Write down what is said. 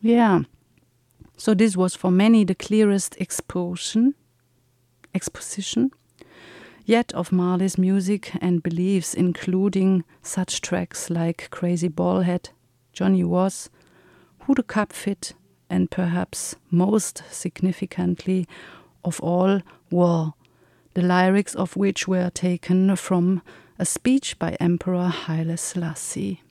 Yeah. So this was for many the clearest exposition, yet of Marley's music and beliefs, including such tracks like Crazy Ballhead, Johnny Was, Who the Cup Fit, and perhaps most significantly of all, War, the lyrics of which were taken from a speech by Emperor Haile Selassie.